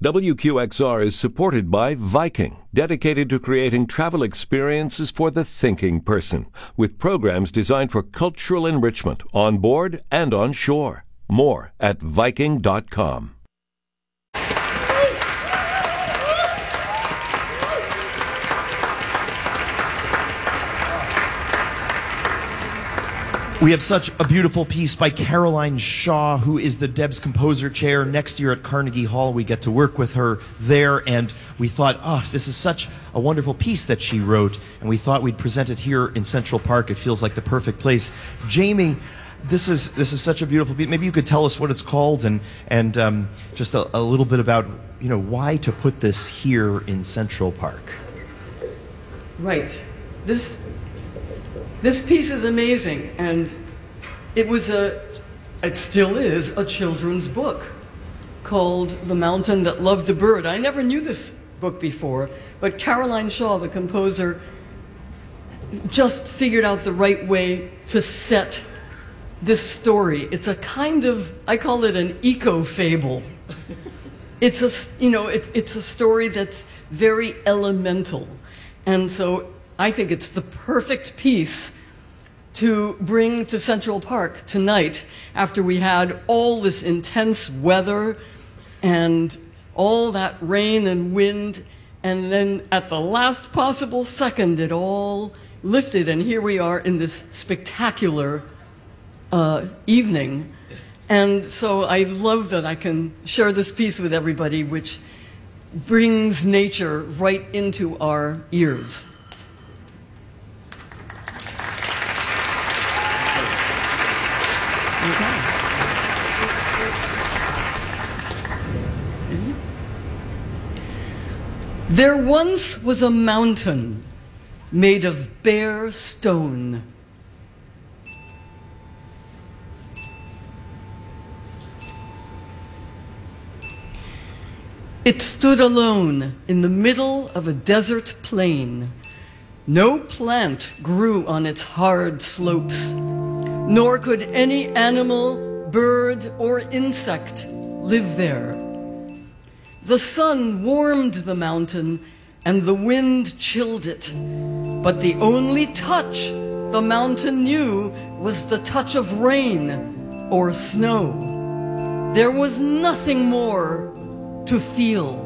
WQXR is supported by Viking, dedicated to creating travel experiences for the thinking person, with programs designed for cultural enrichment on board and on shore. More at Viking.com. We have such a beautiful piece by Caroline Shaw, who is the Debs Composer Chair next year at Carnegie Hall. We get to work with her there, and we thought, this is such a wonderful piece that she wrote, and we thought we'd present it here in Central Park. It feels like the perfect place. Jamie, this is such a beautiful piece. Maybe you could tell us what it's called and just a little bit about, why to put this here in Central Park. Right. This piece is amazing, and it still is a children's book called The Mountain That Loved a Bird. I never knew this book before, but Caroline Shaw, the composer, just figured out the right way to set this story. It's a kind of, I call it an eco-fable. It's a story that's very elemental, and so I think it's the perfect piece to bring to Central Park tonight after we had all this intense weather and all that rain and wind, and then at the last possible second it all lifted, and here we are in this spectacular evening. And so I love that I can share this piece with everybody, which brings nature right into our ears. There once was a mountain made of bare stone. It stood alone in the middle of a desert plain. No plant grew on its hard slopes, nor could any animal, bird, or insect live there. The sun warmed the mountain, and the wind chilled it. But the only touch the mountain knew was the touch of rain or snow. There was nothing more to feel.